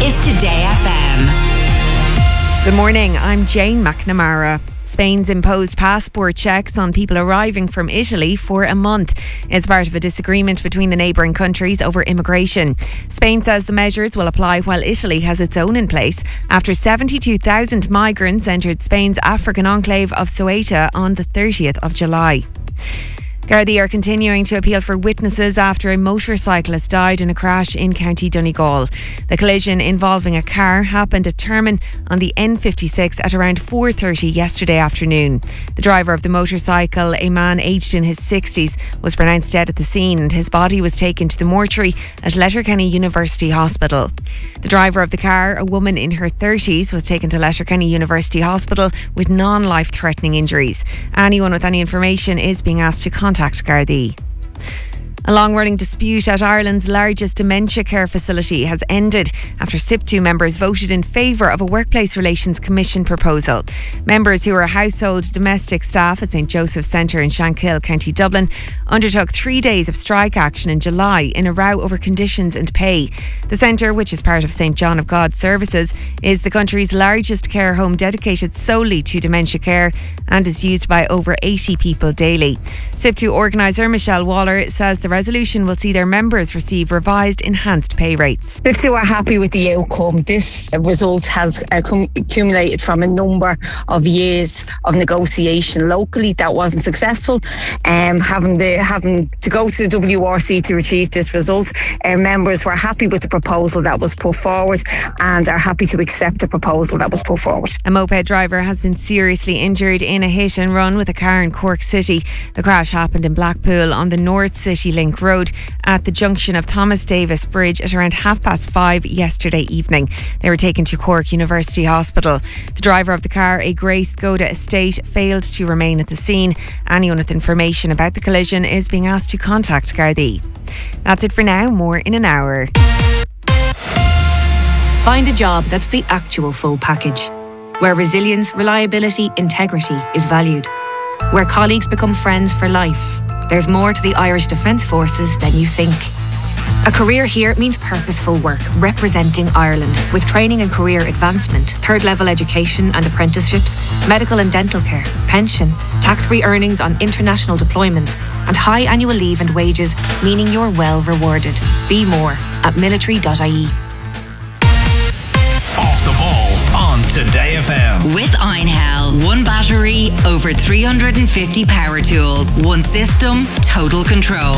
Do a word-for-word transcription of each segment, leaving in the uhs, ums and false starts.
is Today F M. Good morning, I'm Jane McNamara. Spain's imposed passport checks on people arriving from Italy for a month. It's part of a disagreement between the neighbouring countries over immigration. Spain says the measures will apply while Italy has its own in place after seventy-two thousand migrants entered Spain's African enclave of Ceuta on the thirtieth of July. Gardaí are continuing to appeal for witnesses after a motorcyclist died in a crash in County Donegal. The collision involving a car happened at Termon on the N fifty-six at around four thirty yesterday afternoon. The driver of the motorcycle, a man aged in his sixties, was pronounced dead at the scene and his body was taken to the mortuary at Letterkenny University Hospital. The driver of the car, a woman in her thirties, was taken to Letterkenny University Hospital with non-life-threatening injuries. Anyone with any information is being asked to contact Contact Gardaí. A long-running dispute at Ireland's largest dementia care facility has ended after S I P two members voted in favour of a Workplace Relations Commission proposal. Members who are household domestic staff at St Joseph's Centre in Shankill, County Dublin, undertook three days of strike action in July in a row over conditions and pay. The centre, which is part of St John of God Services, is the country's largest care home dedicated solely to dementia care and is used by over eighty people daily. S I P two organiser Michelle Waller says the resolution will see their members receive revised enhanced pay rates. S I P two are happy with the outcome. This result has accumulated from a number of years of negotiation locally that wasn't successful. Um, having the having to go to the W R C to achieve this result, our members were happy with the proposal that was put forward and are happy to accept the proposal that was put forward. A moped driver has been seriously injured in a hit and run with a car in Cork City. The crash happened in Blackpool on the North City Link Road at the junction of Thomas Davis Bridge at around half past five yesterday evening. They were taken to Cork University Hospital. The driver of the car, a grey Skoda Estate, failed to remain at the scene. Anyone with information about the collision is being asked to contact Gardaí. That's it for now. More in an hour. Find a job that's the actual full package, where resilience, reliability, integrity is valued, where colleagues become friends for life. There's more to the Irish Defence Forces than you think. A career here means purposeful work, representing Ireland, with training and career advancement, third level education and apprenticeships, medical and dental care, pension, tax-free earnings on international deployments, and high annual leave and wages, meaning you're well rewarded. Be more at military dot I E. Off the ball on Today F M. With Einhell, one battery, over three hundred fifty power tools, one system, total control.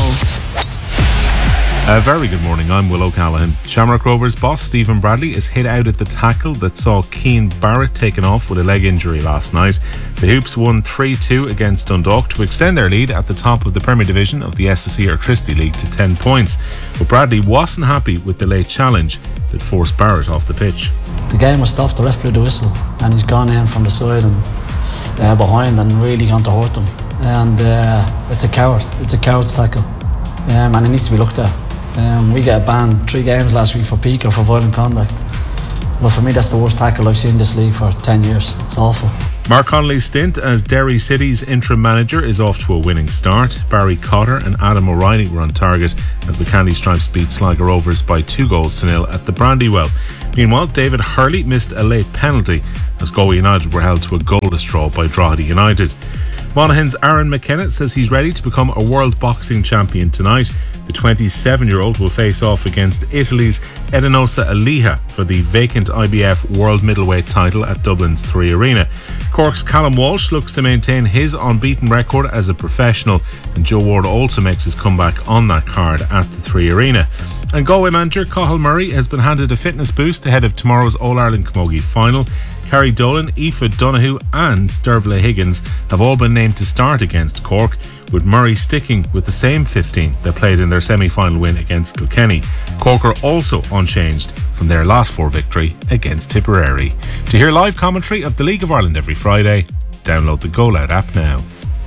A very good morning, I'm Will O'Callaghan. Shamrock Rovers boss Stephen Bradley is hit out at the tackle that saw Keane Barrett taken off with a leg injury last night. The Hoops won three two against Dundalk to extend their lead at the top of the Premier Division of the S S E Electricity League to ten points. But Bradley wasn't happy with the late challenge that forced Barrett off the pitch. The game was stopped, the ref blew the whistle and he's gone in from the side and uh, behind and really gone to hurt them. And uh, it's a coward, it's a coward's tackle um, and it needs to be looked at. Um, we get banned three games last week for Pico for violent conduct. But for me, that's the worst tackle I've seen in this league for ten years. It's awful. Mark Connolly's stint as Derry City's interim manager is off to a winning start. Barry Cotter and Adam O'Reilly were on target as the Candy Stripes beat Sligo Rovers by two goals to nil at the Brandywell. Meanwhile, David Hurley missed a late penalty as Galway United were held to a goalless draw by Drogheda United. Monaghan's Aaron McKenna says he's ready to become a world boxing champion tonight. The twenty-seven-year-old will face off against Italy's Edinosa Aliha for the vacant I B F World Middleweight title at Dublin's Three Arena. Cork's Callum Walsh looks to maintain his unbeaten record as a professional, and Joe Ward also makes his comeback on that card at the Three Arena. And Galway manager Cathal Murray has been handed a fitness boost ahead of tomorrow's All-Ireland Camogie final. Carrie Dolan, Aoife Donoghue and Dervla Higgins have all been named to start against Cork, with Murray sticking with the same fifteen that played in their semi-final win against Kilkenny. Cork are also unchanged from their last four victory against Tipperary. To hear live commentary of the League of Ireland every Friday, download the Go Loud app now.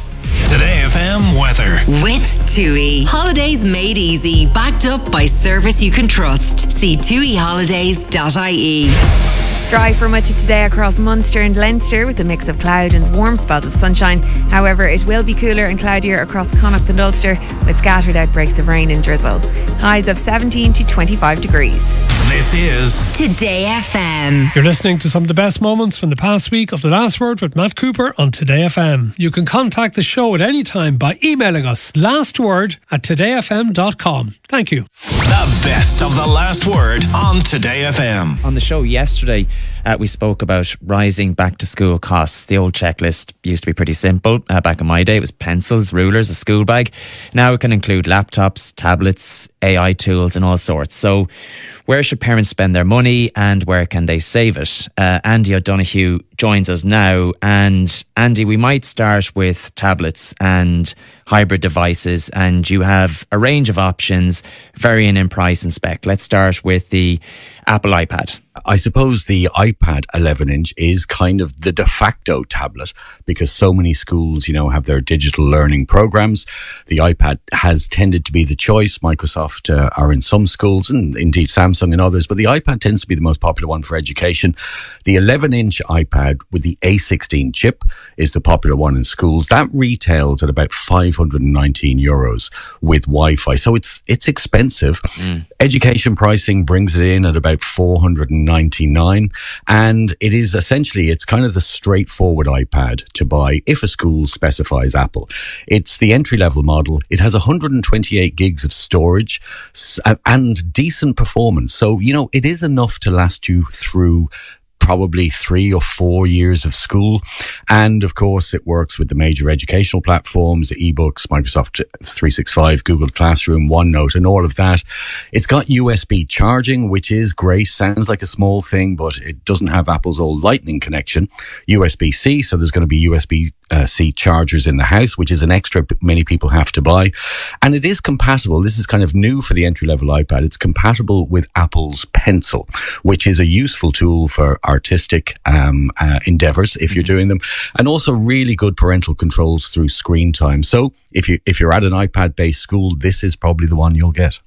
Today F M weather. With TUI. Holidays made easy, backed up by service you can trust. See tui holidays dot I E. Dry for much of today across Munster and Leinster with a mix of cloud and warm spells of sunshine. However, it will be cooler and cloudier across Connacht and Ulster with scattered outbreaks of rain and drizzle. Highs of seventeen to twenty-five degrees. This is Today F M. You're listening to some of the best moments from the past week of The Last Word with Matt Cooper on Today F M. You can contact the show at any time by emailing us lastword at today f m dot com. Thank you. the best of The Last Word on Today F M. On the show yesterday, uh, we spoke about rising back to school costs. The old checklist used to be pretty simple. Uh, back in my day, it was pencils, rulers, a school bag. Now it can include laptops, tablets, A I tools and all sorts. So where should parents spend their money and where can they save it? Uh, Andy O'Donoghue joins us now. And Andy, we might start with tablets and hybrid devices, and you have a range of options varying in price and spec. Let's start with the Apple iPad. I suppose the iPad eleven inch is kind of the de facto tablet because so many schools, you know, have their digital learning programs. The iPad has tended to be the choice. Microsoft uh, are in some schools and indeed Samsung and others, but the iPad tends to be the most popular one for education. The eleven inch iPad with the A sixteen chip is the popular one in schools. That retails at about five hundred nineteen euros with Wi-Fi. So it's, it's expensive. Mm. Education pricing brings it in at about four hundred ninety-nine, and it is essentially, it's kind of the straightforward iPad to buy if a school specifies Apple. It's the entry-level model. It has one hundred twenty-eight gigs of storage and decent performance. So, you know, it is enough to last you through probably three or four years of school. And of course, it works with the major educational platforms, ebooks, Microsoft three sixty-five, Google Classroom, OneNote, and all of that. It's got U S B charging, which is great. Sounds like a small thing, but it doesn't have Apple's old Lightning connection. U S B C, so there's going to be U S B Uh, C chargers in the house, which is an extra many people have to buy. And it is compatible. This is kind of new for the entry-level iPad. It's compatible with Apple's Pencil, which is a useful tool for artistic um, uh, endeavors if you're doing them, and also really good parental controls through screen time. So if you if you're at an iPad-based school, this is probably the one you'll get.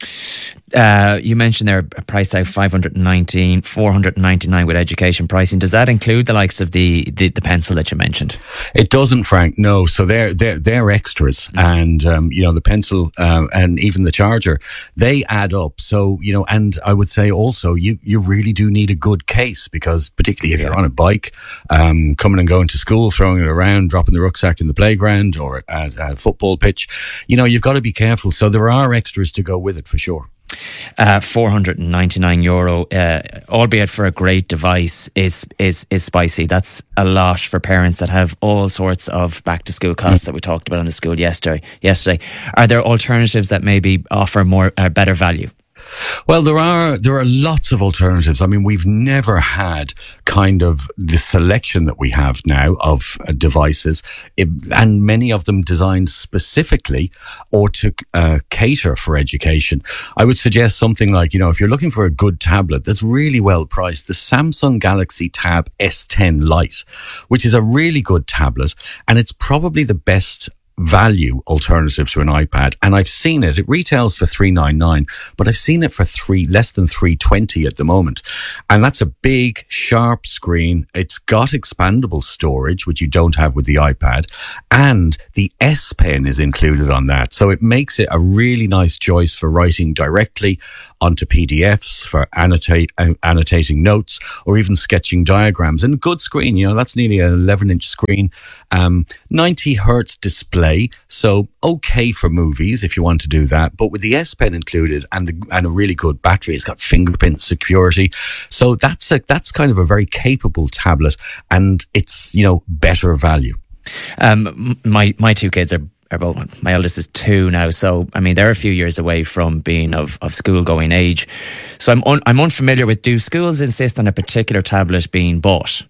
Uh, you mentioned there a price tag five hundred nineteen, four hundred ninety-nine with education pricing. Does that include the likes of the the, the pencil that you mentioned? It doesn't, Frank. No. So they're they're they're extras, mm. and um, you know the pencil uh, and even the charger, they add up. So you know, and I would say also you you really do need a good case, because particularly if yeah. you're on a bike, um, coming and going to school, throwing it around, dropping the rucksack in the playground or at a football pitch, you know you've got to be careful. So there are extras to go with it for sure. Uh, four hundred ninety-nine euro, uh, albeit for a great device, is is is spicy. That's a lot for parents that have all sorts of back to school costs mm. that we talked about in the school yesterday. Yesterday, are there alternatives that maybe offer more uh, better value? Well, there are there are lots of alternatives. I mean, we've never had kind of the selection that we have now of uh, devices, it, and many of them designed specifically or to uh, cater for education. I would suggest something like, you know, if you're looking for a good tablet that's really well priced, the Samsung Galaxy Tab S ten Lite, which is a really good tablet, and it's probably the best value alternative to an iPad. And I've seen it, it retails for three ninety-nine, but I've seen it for three less than three twenty at the moment. And that's a big, sharp screen. It's got expandable storage, which you don't have with the iPad, and the S Pen is included on that. So it makes it a really nice choice for writing directly onto P D Fs, for annotate, uh, annotating notes, or even sketching diagrams. And a good screen, you know, that's nearly an eleven inch screen, um, ninety hertz display. So okay for movies if you want to do that, but with the S Pen included and the, and a really good battery, it's got fingerprint security. So that's a, that's kind of a very capable tablet, and it's, you know, better value. Um, my my two kids are. Both, my eldest is two now, so I mean they're a few years away from being of, of school going age. So I'm un, I'm unfamiliar with, do schools insist on a particular tablet being bought?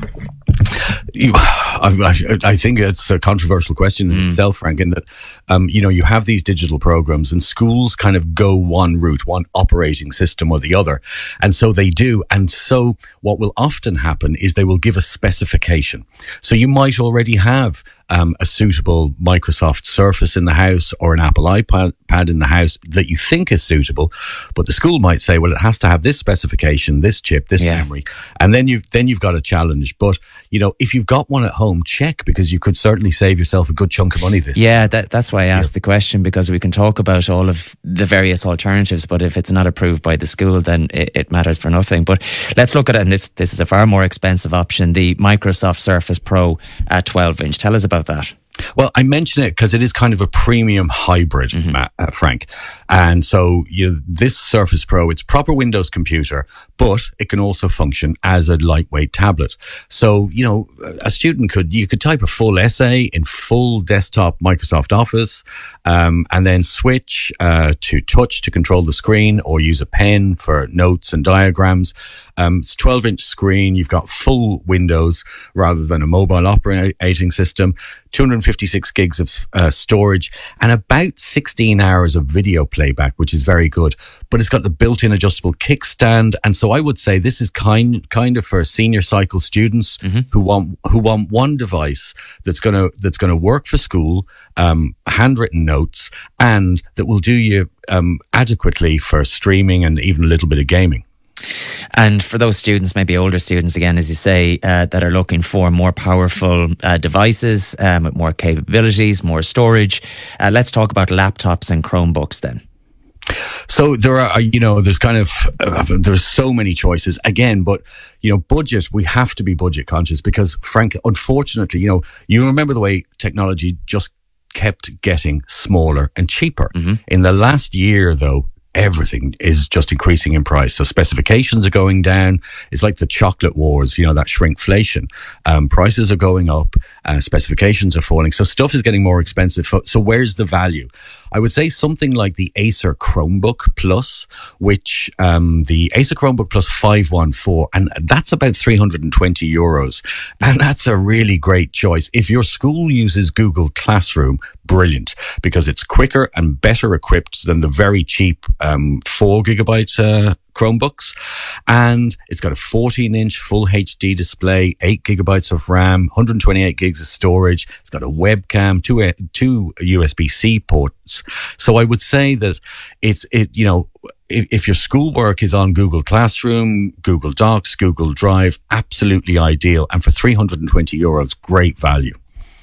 You, I, I think it's a controversial question in mm. itself, Frank, in that, um, you know, you have these digital programs and schools kind of go one route, one operating system or the other. And so they do. And so what will often happen is they will give a specification. So you might already have um, a suitable Microsoft Surface in the house or an Apple iPad in the house that you think is suitable, but the school might say, well, it has to have this specification, this chip, this yeah. memory. And then you've, then you've got a challenge range. But, you know, if you've got one at home, check, because you could certainly save yourself a good chunk of money this Yeah, that, that's why I asked yeah. the question, because we can talk about all of the various alternatives, but if it's not approved by the school, then it, it matters for nothing. But let's look at it, and this, this is a far more expensive option, the Microsoft Surface Pro at twelve inch. Tell us about that. Well, I mention it because it is kind of a premium hybrid, mm-hmm. Matt, uh, Frank. And so, you know, this Surface Pro, it's proper Windows computer, but it can also function as a lightweight tablet. So, you know, a student could, you could type a full essay in full desktop Microsoft Office, um, and then switch uh, to touch to control the screen, or use a pen for notes and diagrams. Um, it's twelve inch screen. You've got full Windows rather than a mobile operating system. two hundred fifty-six gigs of uh, storage, and about sixteen hours of video playback, which is very good. But it's got the built-in adjustable kickstand, and so I would say this is kind kind of for senior cycle students mm-hmm. who want who want one device that's gonna that's gonna work for school, um, handwritten notes, and that will do you um, adequately for streaming and even a little bit of gaming. And for those students, maybe older students, again, as you say, uh, that are looking for more powerful uh, devices, um, with more capabilities, more storage, uh, let's talk about laptops and Chromebooks then. So there are, you know, there's kind of, uh, there's so many choices again, but, you know, budget, we have to be budget conscious because, Frank, unfortunately, you know, you remember the way technology just kept getting smaller and cheaper. Mm-hmm. In the last year, though, everything is just increasing in price. So specifications are going down. It's like the chocolate wars, you know, that shrinkflation. Um, prices are going up, uh, specifications are falling. So stuff is getting more expensive. So where's the value? I would say something like the Acer Chromebook Plus, which, um, the Acer Chromebook Plus five one four, and that's about three hundred twenty euros. And that's a really great choice. If your school uses Google Classroom, brilliant, because it's quicker and better equipped than the very cheap um, four gigabyte uh, Chromebooks. And it's got a fourteen inch full H D display, eight gigabytes of RAM, one hundred twenty-eight gigs of storage. It's got a webcam, two, two U S B C ports. So I would say that it's, it, you know, if, if your schoolwork is on Google Classroom, Google Docs, Google Drive, absolutely ideal. And for three hundred twenty euros, great value.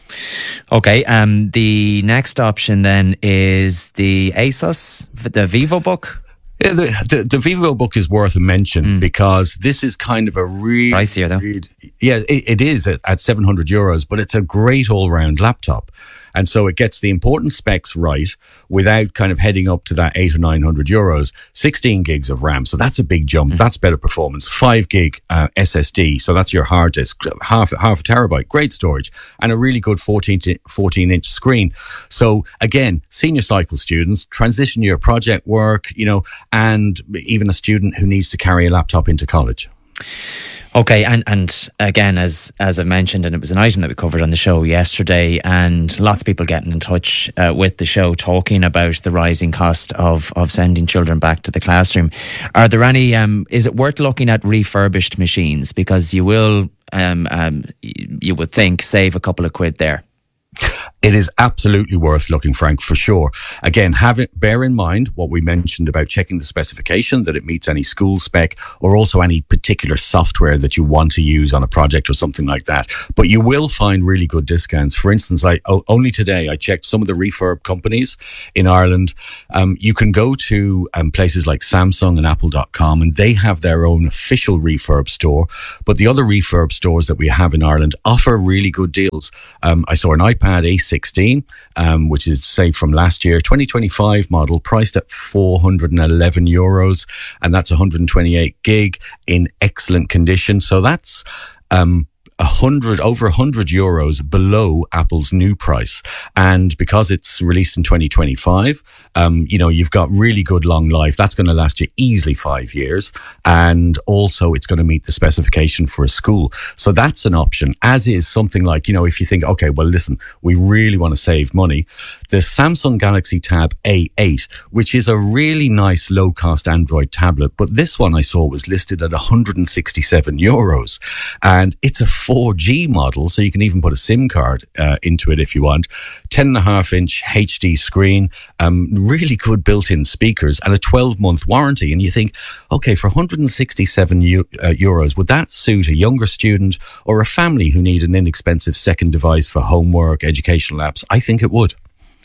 Okay, um, the next option then is the ASUS, the VivoBook. Yeah, the, the, the VivoBook is worth a mention mm. because this is kind of a really... pricier though. Really, yeah, it, it is at, at seven hundred euros, but it's a great all-round laptop. And so it gets the important specs right without kind of heading up to that eight or nine hundred euros. sixteen gigs of RAM, so that's a big jump. Mm. That's better performance. Five gig uh, S S D, so that's your hard disk. Half half a terabyte, great storage, and a really good fourteen inch screen. So again, senior cycle students, transition your project work, you know, and even a student who needs to carry a laptop into college. Okay, and, and again, as as I mentioned, and it was an item that we covered on the show yesterday, and lots of people getting in touch uh, with the show talking about the rising cost of, of sending children back to the classroom. Are there any, um, is it worth looking at refurbished machines? Because you will, um, um, you would think, save a couple of quid there. It is absolutely worth looking, Frank, for sure. Again, have it, bear in mind what we mentioned about checking the specification, that it meets any school spec, or also any particular software that you want to use on a project or something like that. But you will find really good discounts. For instance, I oh, only today I checked some of the refurb companies in Ireland. Um, you can go to um, places like Samsung and Apple dot com, and they have their own official refurb store. But the other refurb stores that we have in Ireland offer really good deals. Um, I saw an iPad A sixteen, um, which is, say, from last year, twenty twenty-five model, priced at four hundred eleven euros, and that's one hundred twenty-eight gig in excellent condition. So that's um, a hundred over a hundred euros below Apple's new price. And because it's released in twenty twenty-five, um, you know, you've got really good long life. That's going to last you easily five years. And also it's going to meet the specification for a school. So that's an option, as is something like, you know, if you think, okay, well, listen, we really want to save money. The Samsung Galaxy Tab A eight, which is a really nice low cost Android tablet. But this one I saw was listed at one hundred sixty-seven euros. And it's a four G model, so you can even put a SIM card uh, into it if you want. ten and a half inch H D screen, um, really good built-in speakers, and a twelve month warranty. And you think, okay, for one hundred sixty-seven u- uh, euros, would that suit a younger student or a family who need an inexpensive second device for homework, educational apps? I think it would.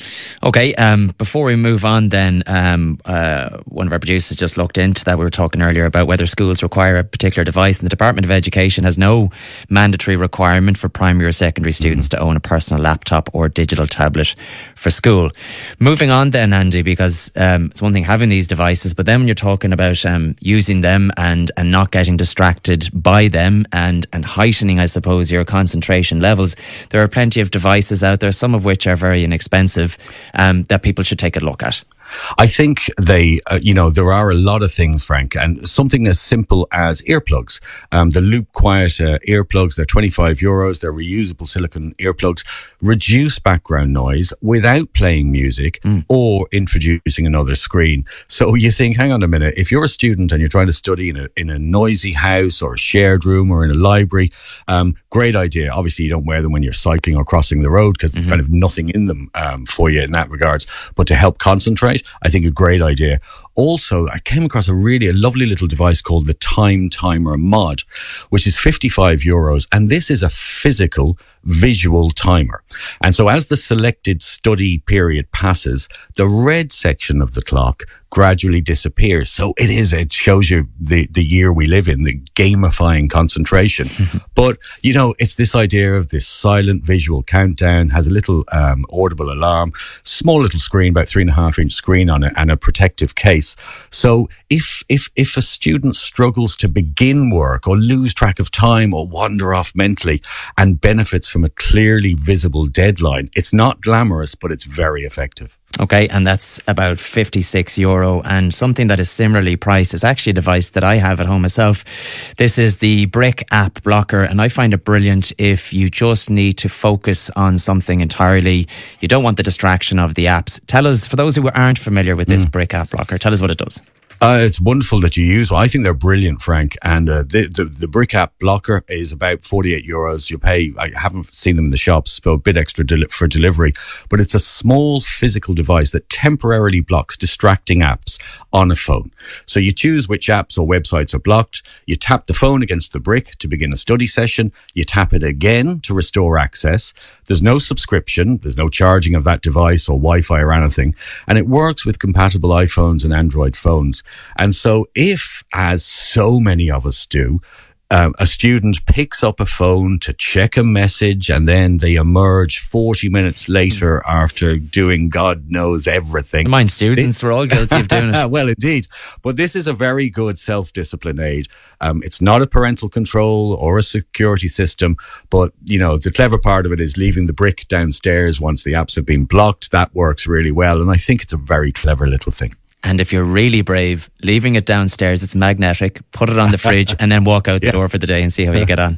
Okay, um, before we move on then, um, uh, one of our producers just looked into that. We were talking earlier about whether schools require a particular device, and the Department of Education has no mandatory requirement for primary or secondary students mm-hmm. to own a personal laptop or digital tablet for school. Moving on then, Andy, because um, it's one thing having these devices, but then when you're talking about um, using them and, and not getting distracted by them and, and heightening, I suppose, your concentration levels, there are plenty of devices out there, some of which are very inexpensive, Um, that people should take a look at. I think they, uh, you know, there are a lot of things, Frank, and something as simple as earplugs. Um, the Loop Quiet uh, earplugs, they're twenty-five euros. They're reusable silicone earplugs, reduce background noise without playing music mm. or introducing another screen. So you think, hang on a minute, if you're a student and you're trying to study in a, in a noisy house or a shared room or in a library, um, great idea. Obviously, you don't wear them when you're cycling or crossing the road because there's mm-hmm. kind of nothing in them um, for you in that regards. But to help concentrate, I think a great idea. Also, I came across a really a lovely little device called the Time Timer Mod, which is fifty-five euros. And this is a physical visual timer. And so as the selected study period passes, the red section of the clock gradually disappears. So it is, it shows you the, the year we live in, the gamifying concentration. But, you know, it's this idea of this silent visual countdown, has a little um, audible alarm, small little screen, about three and a half inch screen on it, and a protective case. So if, if, if a student struggles to begin work or lose track of time or wander off mentally and benefits from a clearly visible deadline, it's not glamorous, but it's very effective. Okay, and that's about fifty-six euro. And something that is similarly priced is actually a device that I have at home myself. This is the Brick app blocker, and I find it brilliant if you just need to focus on something entirely. You don't want the distraction of the apps. Tell us, for those who aren't familiar with this mm. Brick app blocker, tell us what it does. Uh, it's wonderful that you use one. I think they're brilliant, Frank. And uh, the, the the Brick app blocker is about forty-eight euros. You pay, I haven't seen them in the shops, so a bit extra del- for delivery. But it's a small physical device that temporarily blocks distracting apps on a phone. So you choose which apps or websites are blocked. You tap the phone against the brick to begin a study session. You tap it again to restore access. There's no subscription. There's no charging of that device or Wi-Fi or anything. And it works with compatible iPhones and Android phones. And so if, as so many of us do, um, a student picks up a phone to check a message and then they emerge forty minutes later after doing God knows everything. Mind students, we're all guilty of doing it. Well, indeed. But this is a very good self-discipline aid. Um, it's not a parental control or a security system, but, you know, the clever part of it is leaving the brick downstairs once the apps have been blocked. That works really well. And I think it's a very clever little thing. And if you're really brave, leaving it downstairs, it's magnetic, put it on the fridge and then walk out the yeah. door for the day and see how you get on.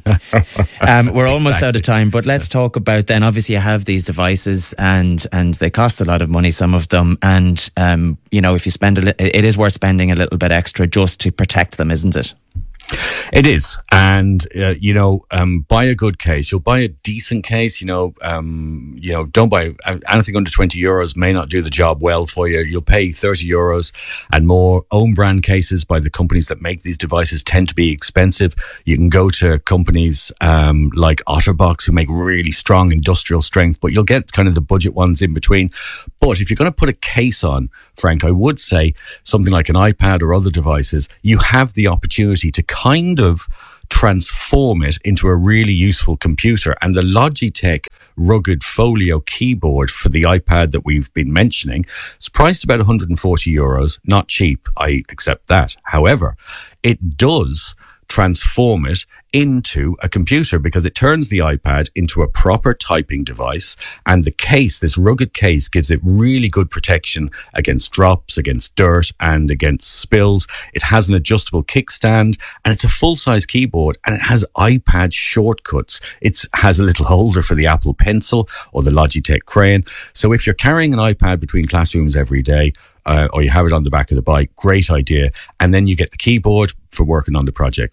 Um, we're almost exactly. out of time, but let's talk about then, obviously you have these devices and and they cost a lot of money, some of them. And, um, you know, if you spend, a li- it is worth spending a little bit extra just to protect them, isn't it? It is. And, uh, you know, um, buy a good case. You'll buy a decent case, you know, um, you know, don't buy anything under twenty euros may not do the job well for you. You'll pay thirty euros and more. Own brand cases by the companies that make these devices tend to be expensive. You can go to companies, um, like Otterbox who make really strong industrial strength, but you'll get kind of the budget ones in between. But if you're going to put a case on, Frank, I would say something like an iPad or other devices, you have the opportunity to kind of transform it into a really useful computer. And the Logitech rugged folio keyboard for the iPad that we've been mentioning is priced about one hundred forty euros. Not cheap, I accept that. However, it does transform it into a computer because it turns the iPad into a proper typing device, and the case, this rugged case, gives it really good protection against drops, against dirt and against spills. It has an adjustable kickstand and it's a full-size keyboard, and it has iPad shortcuts. It has a little holder for the Apple Pencil or the Logitech Crayon. So if you're carrying an iPad between classrooms every day, Uh, or you have it on the back of the bike, great idea. And then you get the keyboard for working on the projects.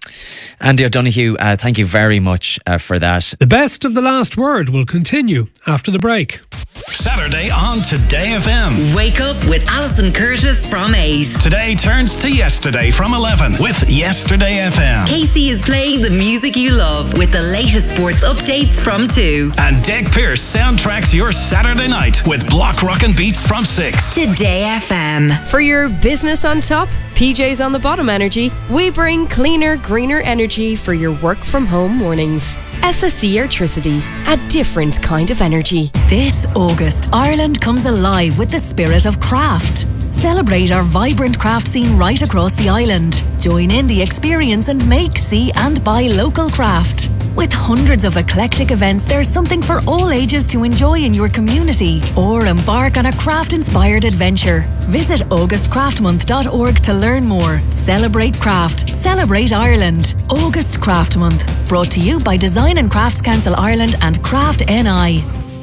Andy O'Donoghue, uh, thank you very much uh, for that. The best of the last word will continue after the break. Saturday on Today F M. Wake up with Alison Curtis from eight. Today turns to yesterday from eleven with Yesterday F M. Casey is playing the music you love with the latest sports updates from two. And Deg Pierce soundtracks your Saturday night with Block Rockin' Beats from six. Today F M. For your business on top, P J's on the bottom energy, we bring cleaner, greener energy for your work from home mornings. S S E Airtricity, a different kind of energy. This August, Ireland comes alive with the spirit of craft. Celebrate our vibrant craft scene right across the island. Join in the experience and make, see and buy local craft. With hundreds of eclectic events, there's something for all ages to enjoy in your community or embark on a craft-inspired adventure. Visit august craft month dot org to learn more. Celebrate craft. Celebrate Ireland. August Craft Month. Brought to you by Design and Crafts Council Ireland and Craft N I.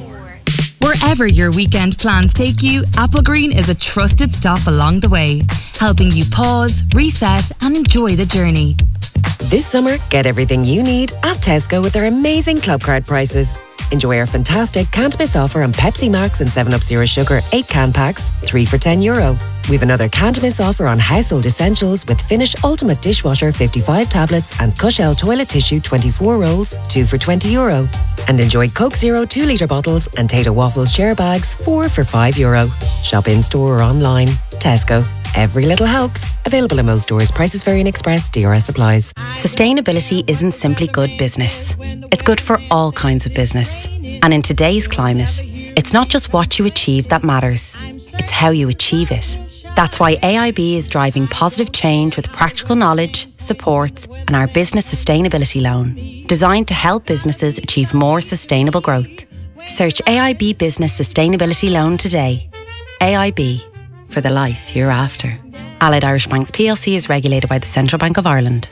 Wherever your weekend plans take you, Applegreen is a trusted stop along the way, helping you pause, reset and enjoy the journey. This summer, get everything you need at Tesco with their amazing club card prices. Enjoy our fantastic can't miss offer on Pepsi Max and seven up Zero Sugar eight can packs, three for ten euro. We've another can't miss offer on household essentials with Finish Ultimate Dishwasher fifty-five tablets and Cushell toilet tissue twenty-four rolls, two for twenty euro. And enjoy Coke Zero two litre bottles and Tato Waffles share bags, four for five euro. Shop in store or online. Tesco. Every little helps. Available in most stores. Prices vary in Express. D R S applies. Sustainability isn't simply good business. It's good for all kinds of business. And in today's climate, it's not just what you achieve that matters. It's how you achieve it. That's why A I B is driving positive change with practical knowledge, supports, and our business sustainability loan, designed to help businesses achieve more sustainable growth. Search A I B Business Sustainability Loan today. A I B, for the life you're after. Allied Irish Banks P L C is regulated by the Central Bank of Ireland.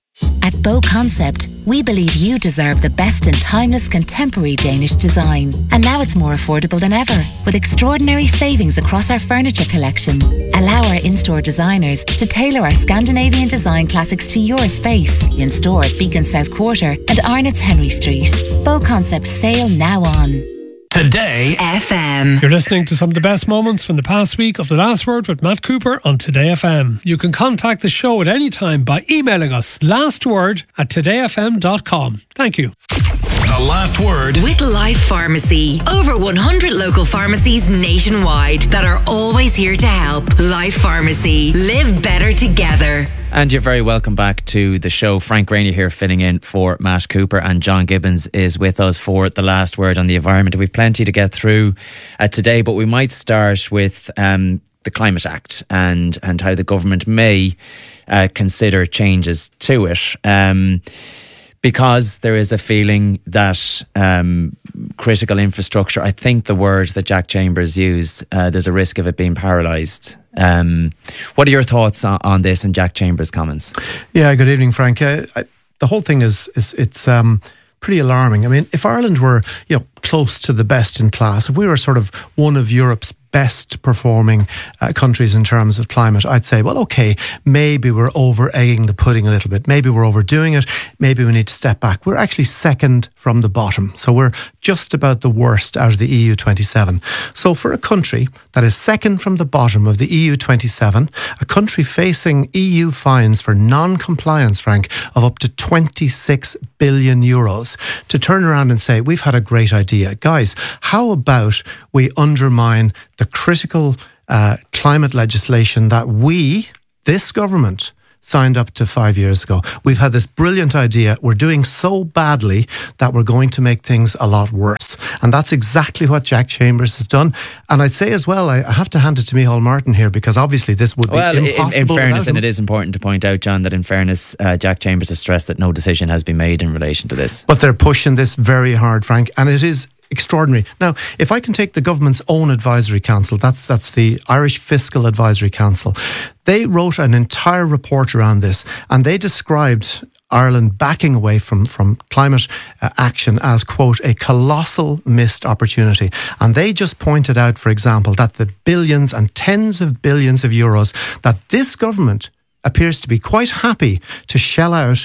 At Bow Concept, we believe you deserve the best in timeless contemporary Danish design. And now it's more affordable than ever, with extraordinary savings across our furniture collection. Allow our in-store designers to tailor our Scandinavian design classics to your space. In store at Beacon South Quarter and Arnott's Henry Street. Bow Concept sale now on. Today F M. You're listening to some of the best moments from the past week of The Last Word with Matt Cooper on Today F M. You can contact the show at any time by emailing us lastword at today f m dot com. Thank you. The Last Word with Life Pharmacy. Over one hundred local pharmacies nationwide that are always here to help. Life Pharmacy. Live better together. And you're very welcome back to the show. Frank Rainey here filling in for Matt Cooper, and John Gibbons is with us for The Last Word on the environment. We've plenty to get through uh, today, but we might start with um, the Climate Act and, and how the government may uh, consider changes to it. Um, because there is a feeling that um, critical infrastructure, I think the word that Jack Chambers used, uh, there's a risk of it being paralysed. Um, what are your thoughts on, on this and Jack Chambers' comments? Yeah, good evening, Frank. Uh, I, the whole thing is, is it's um, pretty alarming. I mean, if Ireland were, you know, close to the best in class, if we were sort of one of Europe's best performing uh, countries in terms of climate, I'd say, well, okay, maybe we're over egging the pudding a little bit. Maybe we're overdoing it. Maybe we need to step back. We're actually second from the bottom. So we're just about the worst out of the E U twenty-seven. So for a country that is second from the bottom of the E U twenty-seven, a country facing E U fines for non-compliance, Frank, of up to twenty-six billion euros, to turn around and say, we've had a great idea. Guys, how about we undermine the critical uh, climate legislation that we, this government, signed up to five years ago. We've had this brilliant idea. We're doing so badly that we're going to make things a lot worse. And that's exactly what Jack Chambers has done. And I'd say as well, I have to hand it to Micheál Martin here, because obviously this would be well, impossible. In, in fairness, and it is important to point out, John, that in fairness, uh, Jack Chambers has stressed that no decision has been made in relation to this. But they're pushing this very hard, Frank, and it is extraordinary. Now, if I can take the government's own advisory council, that's that's the Irish Fiscal Advisory Council, they wrote an entire report around this, and they described Ireland backing away from, from climate uh, action as, quote, a colossal missed opportunity. And they just pointed out, for example, that the billions and tens of billions of euros that this government appears to be quite happy to shell out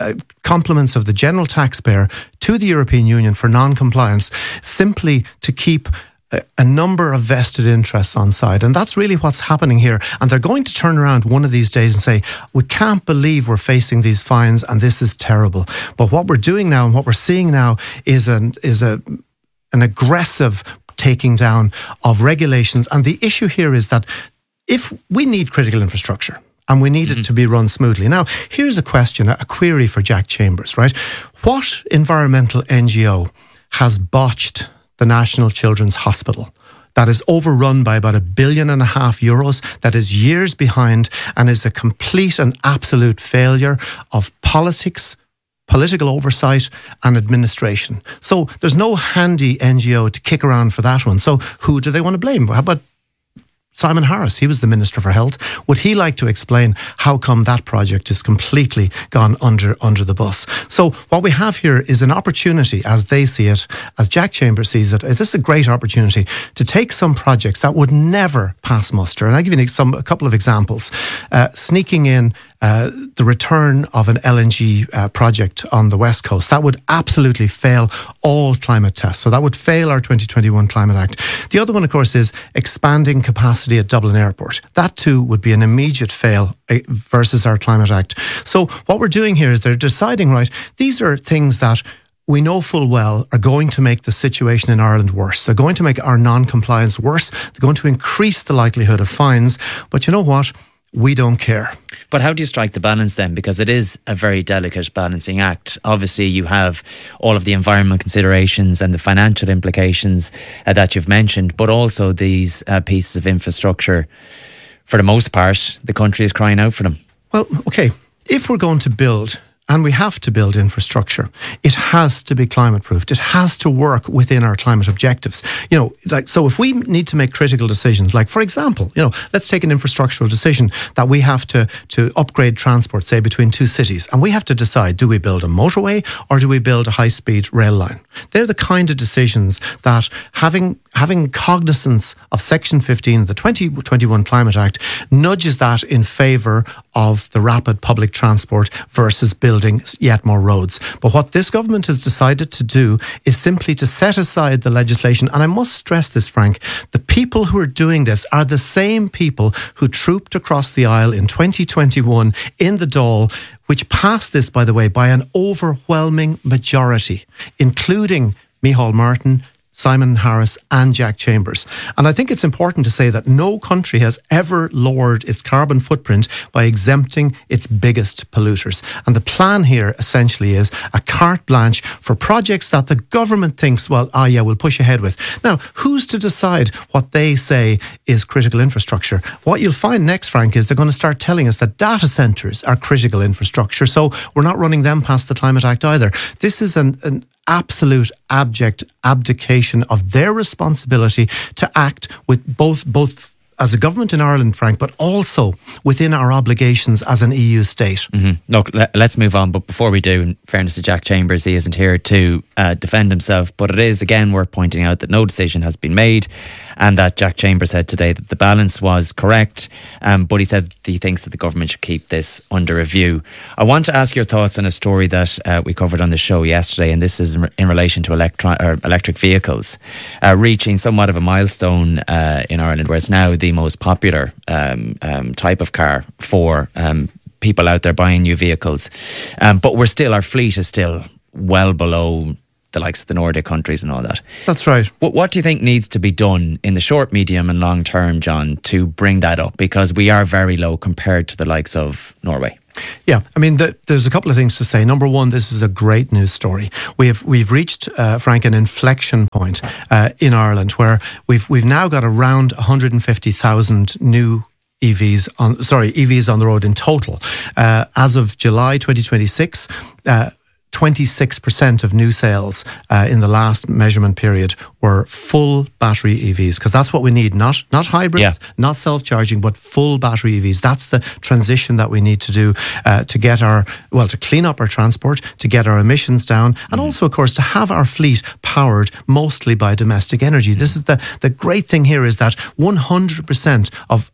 uh, compliments of the general taxpayer to the European Union for non-compliance, simply to keep a number of vested interests on side. And that's really what's happening here. And they're going to turn around one of these days and say, we can't believe we're facing these fines and this is terrible. But what we're doing now and what we're seeing now is an, is a, an aggressive taking down of regulations. And the issue here is that if we need critical infrastructure, and we need mm-hmm. it to be run smoothly. Now, here's a question, a query for Jack Chambers, right? What environmental N G O has botched the National Children's Hospital that is overrun by about a billion and a half euros, that is years behind and is a complete and absolute failure of politics, political oversight and administration? So there's no handy N G O to kick around for that one. So who do they want to blame? How about Simon Harris? He was the Minister for Health. Would he like to explain how come that project is completely gone under under the bus? So what we have here is an opportunity, as they see it, as Jack Chambers sees it. This is a great opportunity to take some projects that would never pass muster. And I'll give you some, a couple of examples. Uh, sneaking in Uh, the return of an L N G uh, project on the West Coast. That would absolutely fail all climate tests. So that would fail our twenty twenty-one Climate Act. The other one, of course, is expanding capacity at Dublin Airport. That too would be an immediate fail uh, versus our Climate Act. So what we're doing here is they're deciding, right, these are things that we know full well are going to make the situation in Ireland worse. They're going to make our non-compliance worse. They're going to increase the likelihood of fines. But you know what? We don't care. But how do you strike the balance then? Because it is a very delicate balancing act. Obviously, you have all of the environmental considerations and the financial implications uh, that you've mentioned, but also these uh, pieces of infrastructure. For the most part, the country is crying out for them. Well, okay, if we're going to build, and we have to build infrastructure, it has to be climate proofed. It has to work within our climate objectives. You know, like, so if we need to make critical decisions, like for example, you know, let's take an infrastructural decision that we have to, to upgrade transport, say between two cities, and we have to decide, do we build a motorway or do we build a high speed rail line? They're the kind of decisions that having, having cognizance of Section fifteen of the twenty twenty-one Climate Act nudges that in favour of the rapid public transport versus building yet more roads. But what this government has decided to do is simply to set aside the legislation. And I must stress this, Frank, the people who are doing this are the same people who trooped across the aisle in twenty twenty-one in the Dáil, which passed this, by the way, by an overwhelming majority, including Micheál Martin, Simon Harris and Jack Chambers. And I think it's important to say that no country has ever lowered its carbon footprint by exempting its biggest polluters. And the plan here essentially is a carte blanche for projects that the government thinks, well, ah, yeah, we'll push ahead with. Now, who's to decide what they say is critical infrastructure? What you'll find next, Frank, is they're going to start telling us that data centres are critical infrastructure. So we're not running them past the Climate Act either. This is an, an absolute abject abdication of their responsibility to act with both both as a government in Ireland, Frank, but also within our obligations as an E U state. Mm-hmm. Look, let, let's move on. But before we do, in fairness to Jack Chambers, he isn't here to uh, defend himself. But it is, again, worth pointing out that no decision has been made and that Jack Chambers said today that the balance was correct. Um, but he said he thinks that the government should keep this under review. I want to ask your thoughts on a story that uh, we covered on the show yesterday, and this is in, in relation to electro- or electric vehicles uh, reaching somewhat of a milestone uh, in Ireland, where it's now the most popular um, um, type of car for um, people out there buying new vehicles. Um, but we're still, our fleet is still well below the likes of the Nordic countries and all that. That's right. What, what do you think needs to be done in the short, medium and long term, John, to bring that up? Because we are very low compared to the likes of Norway. Yeah, I mean, the, there's a couple of things to say. Number one, this is a great news story. We have we've reached, uh, Frank, an inflection point uh, in Ireland where we've we've now got around one hundred fifty thousand new E Vs on sorry E Vs on the road in total. Uh, as of July twenty twenty-six. Uh, twenty-six percent of new sales uh, in the last measurement period were full battery E Vs, because that's what we need, not not hybrids, yeah. not self-charging, but full battery E Vs. That's the transition that we need to do uh, to get our, well, to clean up our transport, to get our emissions down, and mm. also, of course, to have our fleet powered mostly by domestic energy. This is the, the great thing here is that one hundred percent of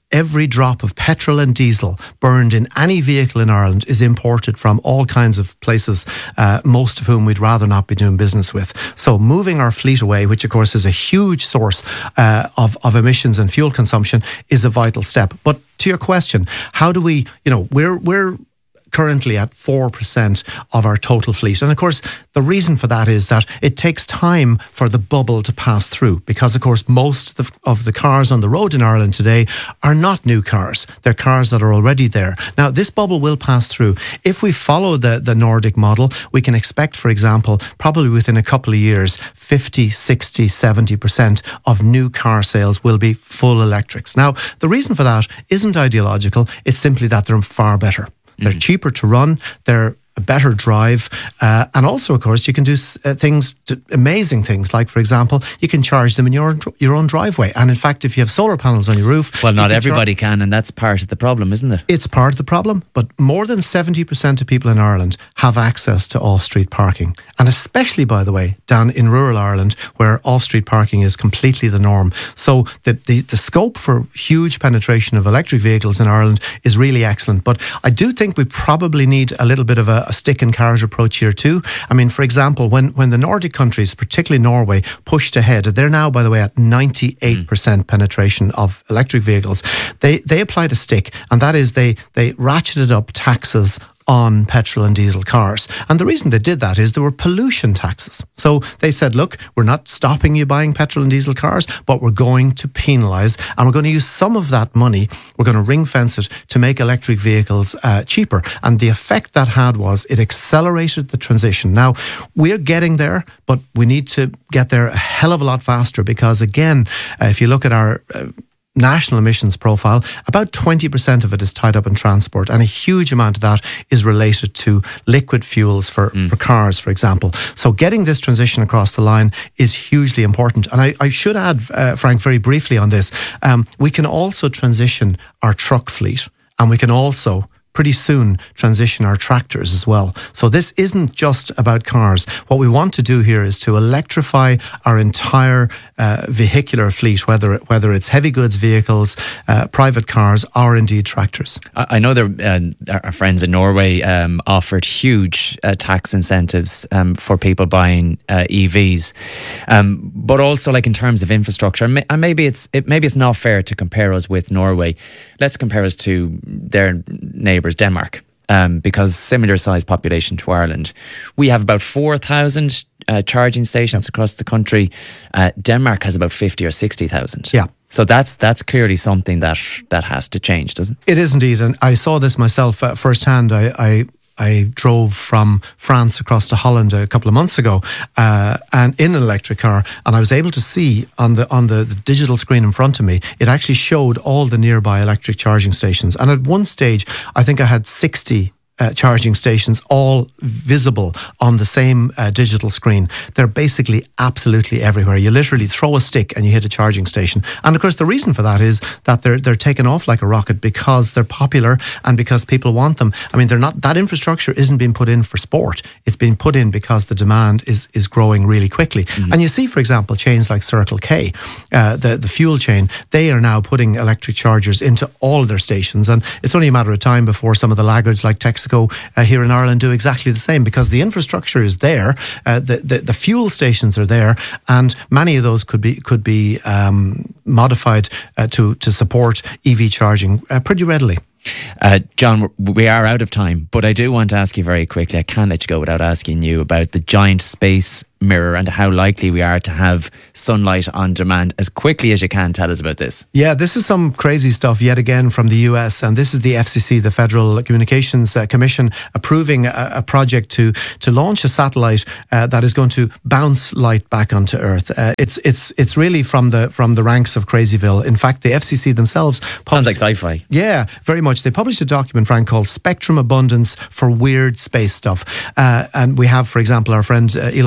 every drop of petrol and diesel burned in any vehicle in Ireland is imported from all kinds of places, uh, most of whom we'd rather not be doing business with. So moving our fleet away, which of course is a huge source uh, of, of emissions and fuel consumption, is a vital step. But to your question, how do we, you know, we're we're currently at four percent of our total fleet. And of course, the reason for that is that it takes time for the bubble to pass through, because of course, most of the, of the cars on the road in Ireland today are not new cars. They're cars that are already there. Now, this bubble will pass through. If we follow the, the Nordic model, we can expect, for example, probably within a couple of years, fifty, sixty, seventy percent of new car sales will be full electrics. Now, the reason for that isn't ideological. It's simply that they're far better. They're cheaper to run, they're a better drive, uh, and also, of course, you can do uh, things, to, amazing things, like, for example, you can charge them in your own, your own driveway. And in fact, if you have solar panels on your roof... Well, not can everybody char- can, and that's part of the problem, isn't it? It's part of the problem, but more than seventy percent of people in Ireland have access to off-street parking. And especially, by the way, down in rural Ireland, where off-street parking is completely the norm. So the, the, the scope for huge penetration of electric vehicles in Ireland is really excellent. But I do think we probably need a little bit of a, a stick and carrot approach here too. I mean, for example, when, when the Nordic countries, particularly Norway, pushed ahead, they're now, by the way, at ninety-eight percent mm. penetration of electric vehicles. They they applied a stick, and that is they they ratcheted up taxes on petrol and diesel cars. And the reason they did that is there were pollution taxes. So they said, look, we're not stopping you buying petrol and diesel cars, but we're going to penalise, and we're going to use some of that money, we're going to ring fence it to make electric vehicles uh, cheaper. And the effect that had was it accelerated the transition. Now, we're getting there, but we need to get there a hell of a lot faster, because again, uh, if you look at our uh, national emissions profile, about twenty percent of it is tied up in transport, and a huge amount of that is related to liquid fuels for, mm. for cars, for example. So getting this transition across the line is hugely important. And I, I should add, uh, Frank, very briefly on this, um, we can also transition our truck fleet, and we can also pretty soon transition our tractors as well. So this isn't just about cars. What we want to do here is to electrify our entire uh, vehicular fleet, whether whether it's heavy goods vehicles, uh, private cars, or indeed tractors. I know there, uh, our friends in Norway um, offered huge uh, tax incentives um, for people buying uh, E Vs, um, but also like in terms of infrastructure. And maybe it's it, maybe it's not fair to compare us with Norway. Let's compare us to their neighbours, Denmark, um, because similar size population to Ireland. We have about four thousand uh, charging stations yep. across the country. Uh, Denmark has about fifty or sixty thousand. Yeah. So that's that's clearly something that that has to change, doesn't it? It is indeed, and I saw this myself uh, firsthand. I, I I drove from France across to Holland a couple of months ago, uh, and in an electric car, and I was able to see on the on the, the digital screen in front of me, it actually showed all the nearby electric charging stations. And at one stage, I think I had sixty Uh, charging stations all visible on the same uh, digital screen. They're basically absolutely everywhere. You literally throw a stick and you hit a charging station. And of course, the reason for that is that they're they're taken off like a rocket because they're popular and because people want them. I mean, they're not that infrastructure isn't being put in for sport. It's being put in because the demand is is growing really quickly. Mm-hmm. And you see, for example, chains like Circle K, uh, the the fuel chain. They are now putting electric chargers into all their stations, and it's only a matter of time before some of the laggards like Texaco Uh, here in Ireland do exactly the same, because the infrastructure is there, uh, the, the the fuel stations are there, and many of those could be could be um, modified uh, to to support E V charging uh, pretty readily. Uh, John, we are out of time, but I do want to ask you very quickly, I can't let you go without asking you about the giant space mirror and how likely we are to have sunlight on demand. As quickly as you can, tell us about this. Yeah, this is some crazy stuff yet again from the U S, and this is the F C C, the Federal Communications uh, Commission, approving a, a project to to launch a satellite uh, that is going to bounce light back onto Earth. Uh, it's it's it's really from the from the ranks of Crazyville. In fact, the F C C themselves sounds like sci-fi. Yeah, very much. They published a document, Frank, called Spectrum Abundance for Weird Space Stuff, uh, and we have, for example, our friend uh, Elon Musk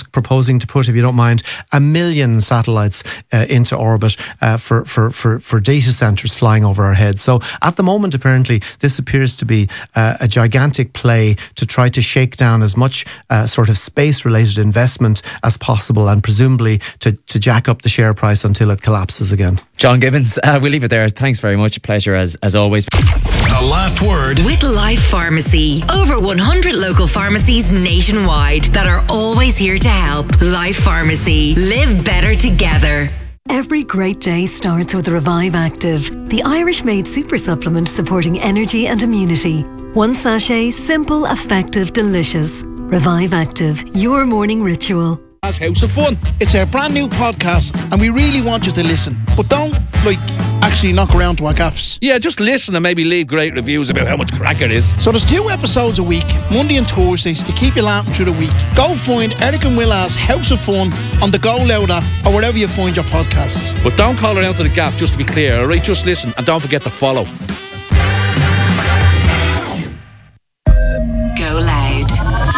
proposing to put, if you don't mind, a million satellites uh, into orbit uh, for, for, for, for data centres flying over our heads. So at the moment, apparently, this appears to be uh, a gigantic play to try to shake down as much uh, sort of space-related investment as possible, and presumably to, to jack up the share price until it collapses again. John Gibbons, uh, we'll leave it there. Thanks very much. A pleasure as, as always. The last word with Life Pharmacy. Over one hundred local pharmacies nationwide that are always here to help. Life Pharmacy. Live better together. Every great day starts with Revive Active, the Irish-made super supplement supporting energy and immunity. One sachet, simple, effective, delicious. Revive Active, your morning ritual. As House of Fun. It's our brand new podcast and we really want you to listen. But don't, like, actually knock around to our gaffs. Yeah, just listen and maybe leave great reviews about how much crack it is. So there's two episodes a week, Monday and Thursdays, to keep you laughing through the week. Go find Eric and Willa's House of Fun on the Go Loud app or wherever you find your podcasts. But don't call around to the gaff, just to be clear, alright? Just listen and don't forget to follow. Go Loud.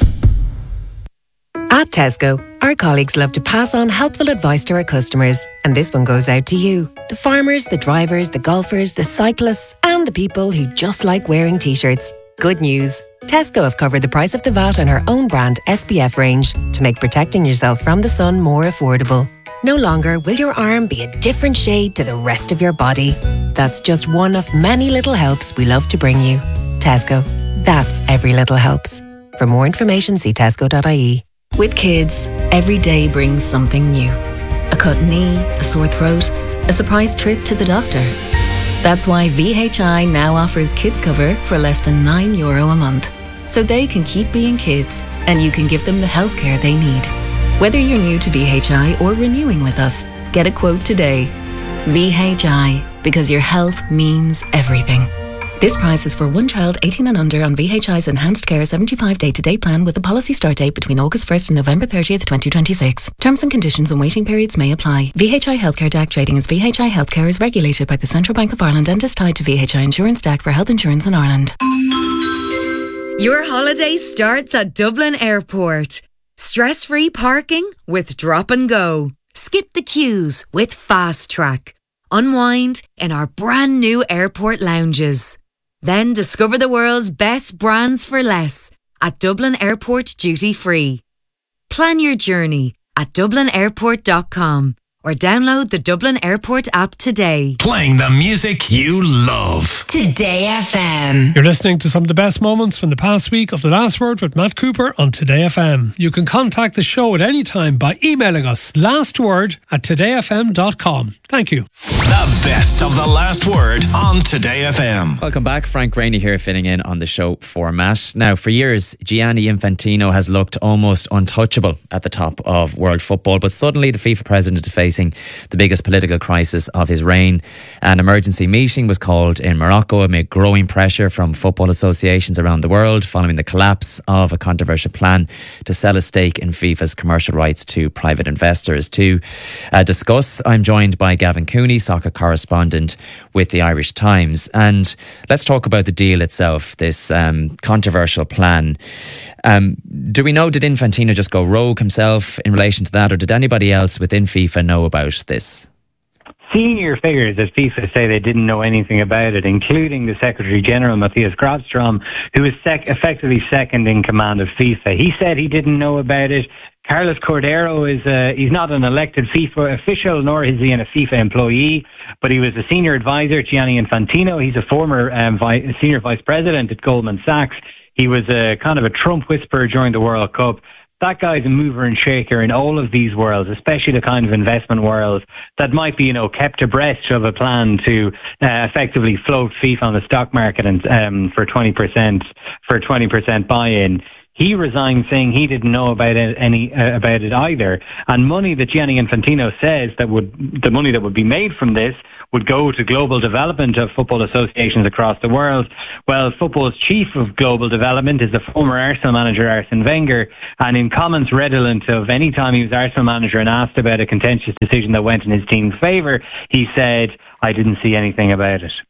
At Tesco, our colleagues love to pass on helpful advice to our customers, and this one goes out to you, the farmers, the drivers, the golfers, the cyclists, and the people who just like wearing t-shirts. Good news, Tesco have covered the price of the V A T on our own brand S P F range to make protecting yourself from the sun more affordable. No longer will your arm be a different shade to the rest of your body. That's just one of many little helps we love to bring you. Tesco, that's every little helps. For more information, see tesco dot I E. With kids, every day brings something new. A cut knee, a sore throat, a surprise trip to the doctor. That's why V H I now offers kids cover for less than nine euro a month. So they can keep being kids and you can give them the healthcare they need. Whether you're new to V H I or renewing with us, get a quote today. V H I, because your health means everything. This price is for one child eighteen and under on V H I's Enhanced Care seventy-five day-to-day plan with a policy start date between August first and November thirtieth, twenty twenty-six. Terms and conditions and waiting periods may apply. V H I Healthcare D A C trading as V H I Healthcare is regulated by the Central Bank of Ireland and is tied to V H I Insurance D A C for health insurance in Ireland. Your holiday starts at Dublin Airport. Stress-free parking with Drop and Go. Skip the queues with Fast Track. Unwind in our brand new airport lounges. Then discover the world's best brands for less at Dublin Airport Duty Free. Plan your journey at dublin airport dot com or download the Dublin Airport app today. Playing the music you love. Today F M. You're listening to some of the best moments from the past week of The Last Word with Matt Cooper on Today F M. You can contact the show at any time by emailing us lastword at today f m dot com. Thank you. The best of The Last Word on Today F M. Welcome back. Frank Rainey here, filling in on the show format. Now, for years, Gianni Infantino has looked almost untouchable at the top of world football, but suddenly the FIFA president is facing the biggest political crisis of his reign. An emergency meeting was called in Morocco amid growing pressure from football associations around the world following the collapse of a controversial plan to sell a stake in FIFA's commercial rights to private investors. To uh, discuss, I'm joined by Gavin Cooney, soccer correspondent with the Irish Times. And let's talk about the deal itself, this um, controversial plan. Um, do we know, did Infantino just go rogue himself in relation to that, or did anybody else within FIFA know about this? Senior figures at FIFA say they didn't know anything about it, including the Secretary-General, Matthias Grafstrom, who is sec- effectively second in command of FIFA. He said he didn't know about it. Carlos Cordero is uh, he's not an elected FIFA official, nor is he a FIFA employee, but he was a senior advisor to Gianni Infantino. He's a former um, vi- senior vice president at Goldman Sachs. He was a kind of a Trump whisperer during the World Cup. That guy's a mover and shaker in all of these worlds, especially the kind of investment worlds that might be, you know, kept abreast of a plan to uh, effectively float FIFA on the stock market and um, for twenty percent for twenty percent buy-in. He resigned saying he didn't know about it any uh, about it either. And money that Gianni Infantino says that would the money that would be made from this would go to global development of football associations across the world. Well, football's chief of global development is the former Arsenal manager Arsene Wenger, and in comments redolent of any time he was Arsenal manager and asked about a contentious decision that went in his team's favour, he said, "I didn't see anything about it."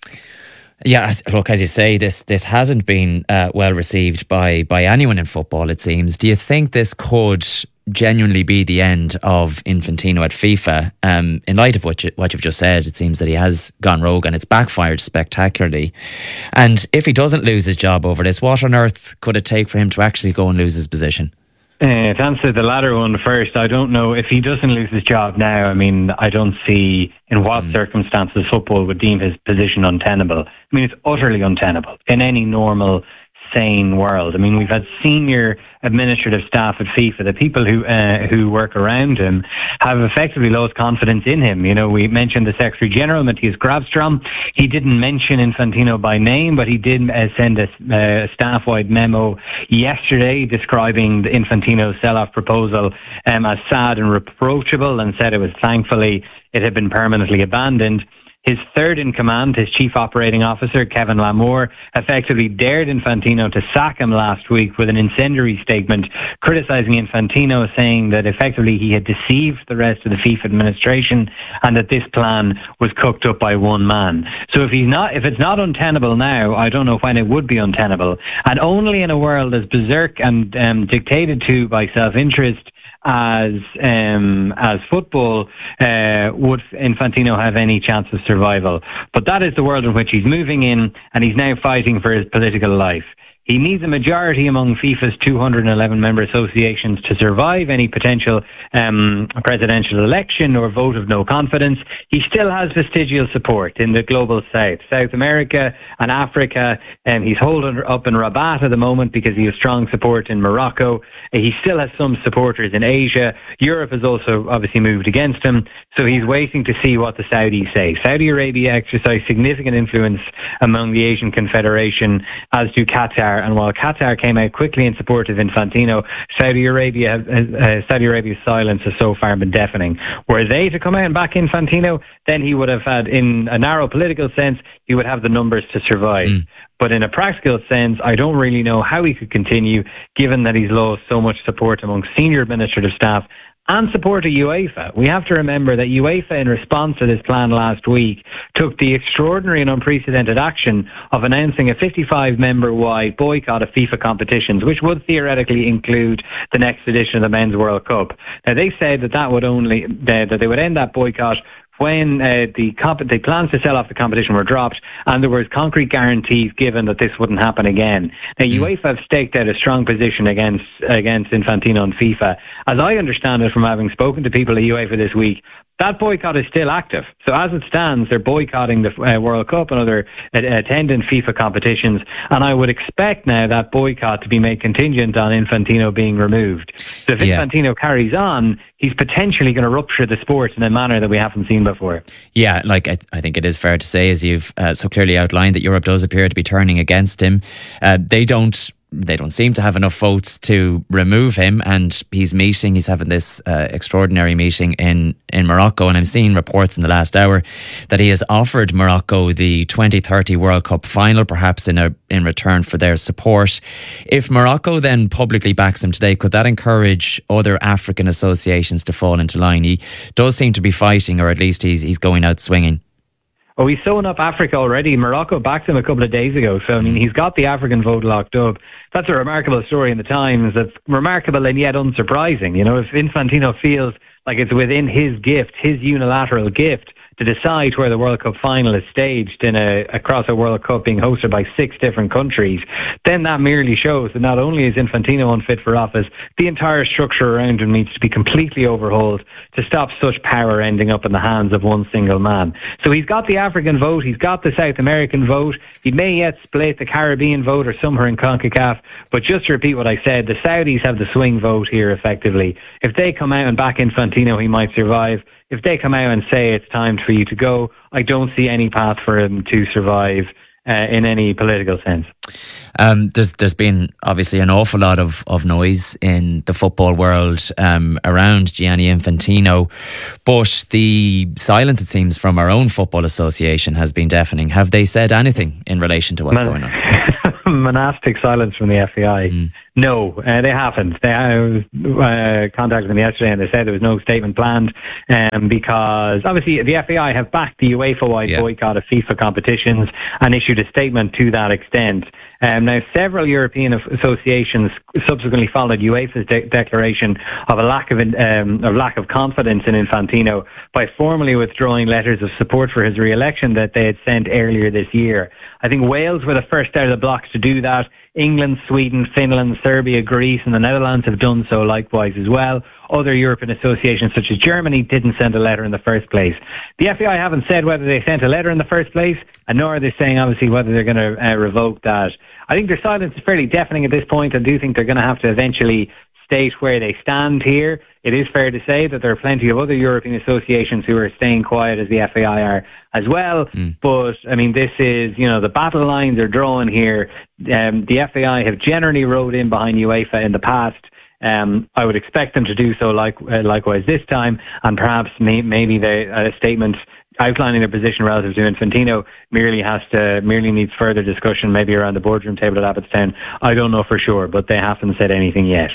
Yeah, look, as you say, this this hasn't been uh, well received by by anyone in football, it seems. Do you think this could genuinely be the end of Infantino at FIFA? Um, in light of what, you, what you've just said, it seems that he has gone rogue and it's backfired spectacularly. And if he doesn't lose his job over this, what on earth could it take for him to actually go and lose his position? Uh, to answer the latter one first, I don't know if he doesn't lose his job now. I mean, I don't see in what mm. circumstances football would deem his position untenable. I mean, it's utterly untenable in any normal, sane world. I mean, we've had senior administrative staff at FIFA, the people who uh, who work around him, have effectively lost confidence in him. You know, we mentioned the Secretary General, Matthias Grabstrom. He didn't mention Infantino by name, but he did uh, send a, a staff-wide memo yesterday describing the Infantino sell-off proposal um, as sad and reproachable, and said it was thankfully it had been permanently abandoned. His third in command, his chief operating officer, Kevin Lamour, effectively dared Infantino to sack him last week with an incendiary statement criticising Infantino, saying that effectively he had deceived the rest of the FIFA administration and that this plan was cooked up by one man. So if he's not, if it's not untenable now, I don't know when it would be untenable. And only in a world as berserk and um, dictated to by self-interest as um, as football uh, would Infantino have any chance of survival. But that is the world in which he's moving in, and he's now fighting for his political life. He needs a majority among FIFA's two hundred eleven member associations to survive any potential um, presidential election or vote of no confidence. He still has vestigial support in the global south, South America and Africa, and he's holding up in Rabat at the moment because he has strong support in Morocco. He still has some supporters in Asia. Europe has also obviously moved against him, so he's waiting to see what the Saudis say. Saudi Arabia exercise significant influence among the Asian Confederation, as do Qatar. And while Qatar came out quickly in support of Infantino, Saudi Arabia, uh, Saudi Arabia's silence has so far been deafening. Were they to come out and back Infantino, then he would have had, in a narrow political sense, he would have the numbers to survive. Mm. But in a practical sense, I don't really know how he could continue, given that he's lost so much support among senior administrative staff and support of UEFA. We have to remember that UEFA, in response to this plan last week, took the extraordinary and unprecedented action of announcing a fifty-five member-wide boycott of FIFA competitions, which would theoretically include the next edition of the Men's World Cup. Now, they said that that would only that they would end that boycott when uh, the, comp- the plans to sell off the competition were dropped and there was concrete guarantees given that this wouldn't happen again. Now, mm. UEFA have staked out a strong position against against Infantino and FIFA. As I understand it from having spoken to people at UEFA this week, that boycott is still active. So as it stands, they're boycotting the uh, World Cup and other uh, attendant FIFA competitions. And I would expect now that boycott to be made contingent on Infantino being removed. So if yeah. Infantino carries on, he's potentially going to rupture the sport in a manner that we haven't seen before. Yeah, like I, I think it is fair to say, as you've uh, so clearly outlined, that Europe does appear to be turning against him. Uh, they don't... They don't seem to have enough votes to remove him, and he's meeting, he's having this uh, extraordinary meeting in, in Morocco, and I'm seeing reports in the last hour that he has offered Morocco the twenty thirty World Cup final, perhaps in a in return for their support. If Morocco then publicly backs him today, could that encourage other African associations to fall into line? He does seem to be fighting, or at least he's he's going out swinging. Oh, he's sewn up Africa already. Morocco backed him a couple of days ago. So, I mean, he's got the African vote locked up. That's a remarkable story in the Times. That's remarkable and yet unsurprising. You know, if Infantino feels like it's within his gift, his unilateral gift, to decide where the World Cup final is staged in a across a World Cup being hosted by six different countries, then that merely shows that not only is Infantino unfit for office, the entire structure around him needs to be completely overhauled to stop such power ending up in the hands of one single man. So he's got the African vote, he's got the South American vote, he may yet split the Caribbean vote or somewhere in CONCACAF, but just to repeat what I said, the Saudis have the swing vote here effectively. If they come out and back Infantino, he might survive. If they come out and say it's time for you to go, I don't see any path for him to survive uh, in any political sense. Um, there's there's been obviously an awful lot of, of noise in the football world um, around Gianni Infantino, but the silence, it seems, from our own football association has been deafening. Have they said anything in relation to what's Man- going on? Monastic silence from the F A I. Mm. No, uh, they haven't. They, I was uh, contacted them yesterday and they said there was no statement planned um, because obviously the F A I have backed the UEFA-wide yeah. boycott of FIFA competitions and issued a statement to that extent. Um, now, several European associations subsequently followed UEFA's de- declaration of a lack of um, of lack of confidence in Infantino by formally withdrawing letters of support for his re-election that they had sent earlier this year. I think Wales were the first out of the blocks to do that. England, Sweden, Finland, Serbia, Greece and the Netherlands have done so likewise as well. Other European associations such as Germany didn't send a letter in the first place. The F A I haven't said whether they sent a letter in the first place, and nor are they saying obviously whether they're going to uh, revoke that. I think their silence is fairly deafening at this point. I do think they're going to have to eventually state where they stand here. It is fair to say that there are plenty of other European associations who are staying quiet as the F A I are as well. Mm. But, I mean, this is, you know, the battle lines are drawn here. Um, the F A I have generally rode in behind UEFA in the past. Um, I would expect them to do so like, uh, likewise this time, and perhaps may, maybe the uh, statement outlining their position relative to Infantino merely has to merely needs further discussion, maybe around the boardroom table at Abbottstown. I don't know for sure, but they haven't said anything yet.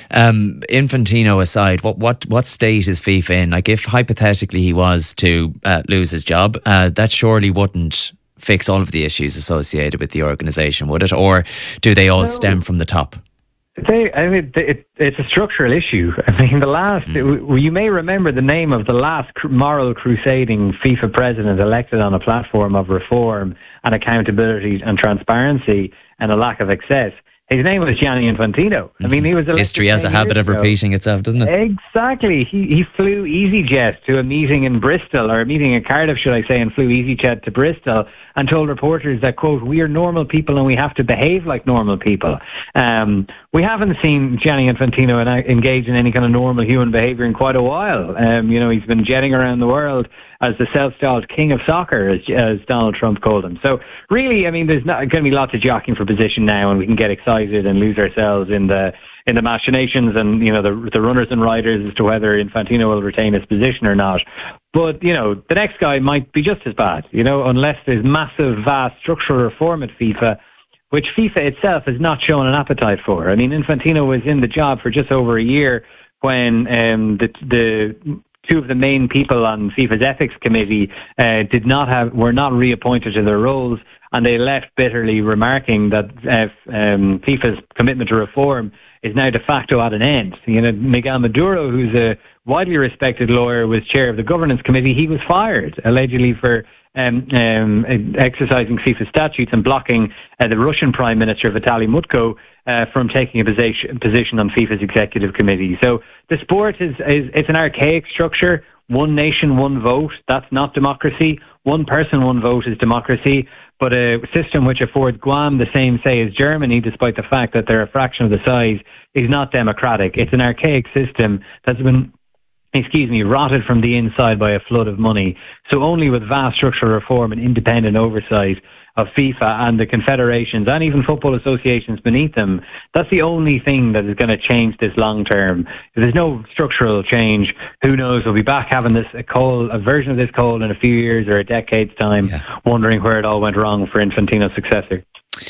Um, Infantino aside, what what what state is FIFA in? Like, if hypothetically he was to uh, lose his job, uh, that surely wouldn't fix all of the issues associated with the organisation, would it? Or do they all no. stem from the top? They, I mean, it, it's a structural issue. I mean, the last, mm. it, you may remember the name of the last moral crusading FIFA president elected on a platform of reform and accountability and transparency and a lack of excess. His name was Gianni Infantino. I mean, he was history has a habit of repeating itself, doesn't it? Exactly. He he flew EasyJet to a meeting in Bristol, or a meeting in Cardiff, should I say, and flew EasyJet to Bristol and told reporters that, quote, "We are normal people and we have to behave like normal people." Um, we haven't seen Gianni Infantino engage in any kind of normal human behaviour in quite a while. Um, you know, he's been jetting around the world as the self-styled king of soccer, as, as Donald Trump called him. So really, I mean, there's not going to be lots of jockeying for position now, and we can get excited and lose ourselves in the in the machinations and, you know, the the runners and riders as to whether Infantino will retain his position or not. But, you know, the next guy might be just as bad, you know, unless there's massive, vast structural reform at FIFA, which FIFA itself has not shown an appetite for. I mean, Infantino was in the job for just over a year when um, the the two of the main people on FIFA's ethics committee uh, did not have were not reappointed to their roles, and they left bitterly, remarking that uh, um, FIFA's commitment to reform is now de facto at an end. You know, Miguel Maduro, who's a widely respected lawyer, was chair of the governance committee. He was fired, allegedly for um, um, exercising FIFA statutes and blocking uh, the Russian Prime Minister, Vitaly Mutko, uh, from taking a position, position on FIFA's executive committee. So the sport is, is it's an archaic structure. One nation, one vote. That's not democracy. One person, one vote is democracy. But a system which affords Guam the same say as Germany, despite the fact that they're a fraction of the size, is not democratic. It's an archaic system that's been, excuse me, rotted from the inside by a flood of money. So only with vast structural reform and independent oversight of FIFA and the confederations and even football associations beneath them, that's the only thing that is going to change this long term. If there's no structural change, who knows, we'll be back having this a call, a version of this call in a few years or a decade's time, yeah. wondering where it all went wrong for Infantino's successor.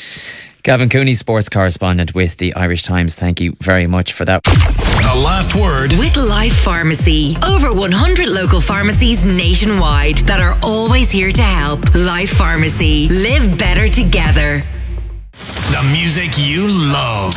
Gavin Cooney, sports correspondent with the Irish Times, thank you very much for that. The last word with Life Pharmacy. Over one hundred local pharmacies nationwide that are always here to help. Life Pharmacy. Live better together. The music you love.